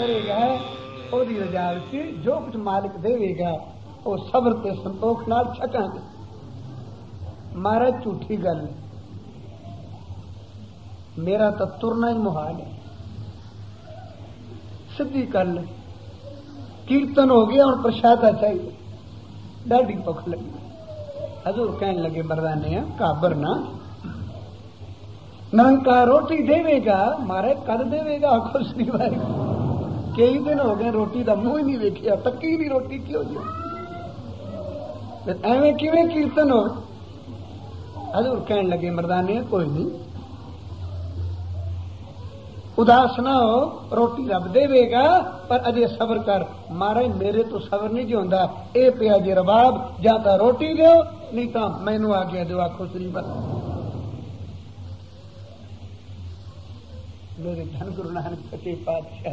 करेगा ओदी रजा विच जो कुछ मालिक देवेगा वो सबर ते संतोख नाल छकांगे। महाराज झूठी गल मेरा तो तुरना ही मुहाल है, सीधी गल कीर्तन हो गया और प्रसादा चाहिए, डाढ़ी भुख लगी। हजूर कहने लगे मर्दाने काबर ना, निरंकार रोटी देवेगा। मारे कद देवेगा आखो श्री वारी, कई दिन हो गए रोटी का मुंह ही नहीं वेखिया, तक्की नहीं रोटी क्यों जी एवं किवें कीर्तन हो। हजूर कहने लगे मर्दाने कोई नहीं, उदास ना हो, रोटी रब देवेगा पर अजे सबर कर। महाराज मेरे तो सबर नहीं जो होंदा, ए पिया जे रबाब, जा तो रोटी दो नहीं तो मैनू आ गया जो आखो श्री वारी। मेरे धन गुरु नानक सच्चे पातशाह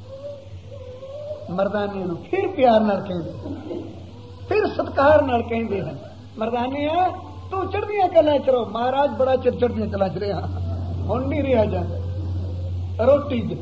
जी मर्दाने नूं फिर प्यार नाल कहंदे, फिर सत्कार नाल कहंदे हैं मर्दाने तू चढ़दियां कलां च रहो। महाराज बड़ा चिर चढ़दियां कलां च रहा, हुण नहीं रहा जांदा रोटी दे।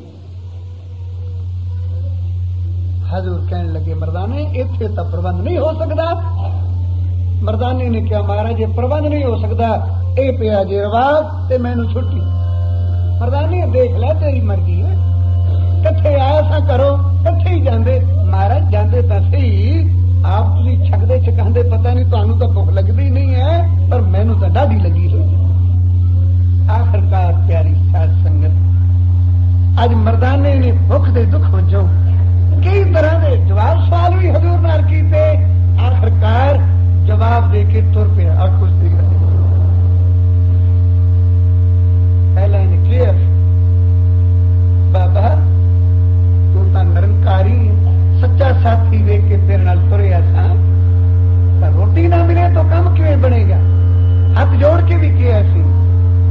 हजूर कहने लगे मर्दाने इत्थे तां प्रबंध नहीं हो सकता। मर्दाने ने कहा महाराज ये प्रबंध नहीं हो सकता, ए पिया जे रवाब ते मैनू छुट्टी। मर्दाने देख लै तेरी मर्जी है, कट्ठे आया सा करो कट्ठे ही जांदे। महाराज जांदे तां सही, आप तुसीं छकदे छकांदे पता नहीं तुहानू तां भुख लगदी नहीं है पर मैनू तां डाढ़ी लगी हुई। आखिरकार प्यारी साध संगत अज मर्दाने ने भुख दे दुख वजों कई तरह के जवाब सवाल भी हजूर नाल कीते, आखिरकार जवाब दे के तुर पिया। आखो सी पहला इन्हें क्लियर